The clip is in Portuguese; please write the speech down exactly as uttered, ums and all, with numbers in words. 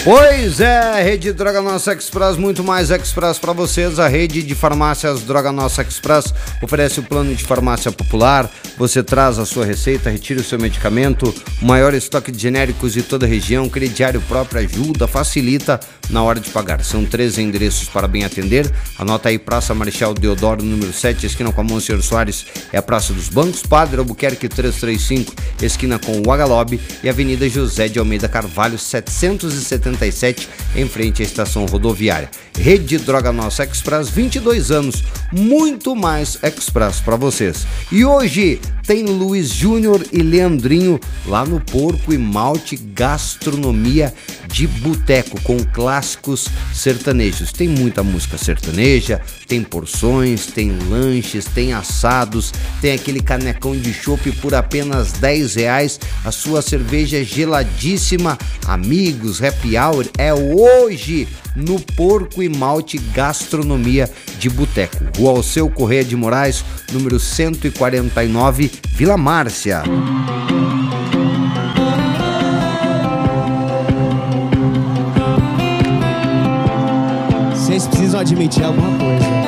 Pois é, Rede Droga Nossa Express, muito mais Express para vocês. A rede de farmácias Droga Nossa Express oferece o plano de farmácia popular. Você traz a sua receita, retira o seu medicamento, o maior estoque de genéricos de toda a região, crediário próprio ajuda, facilita na hora de pagar. São três endereços para bem atender. Anota aí: Praça Marechal Deodoro, número sete, esquina com a Monsenhor Soares, é a Praça dos Bancos. Padre Albuquerque trezentos e trinta e cinco, esquina com o Agalobe, e Avenida José de Almeida Carvalho setecentos e setenta e sete, em frente à estação rodoviária. Rede Droga Nossa Express, vinte e dois anos, muito mais Express para vocês. E hoje tem Luiz Júnior e Leandrinho lá no Porco e Malte Gastronomia de Boteco, com clássicos sertanejos. Tem muita música sertaneja, tem porções, tem lanches, tem assados, tem aquele canecão de chopp por apenas dez reais, a sua cerveja geladíssima. Amigos, happy hour é hoje no Porco e Malte Gastronomia de Boteco, Rua Alceu Correia de Moraes, número cento e quarenta e nove, Vila Márcia. Vocês precisam admitir alguma coisa.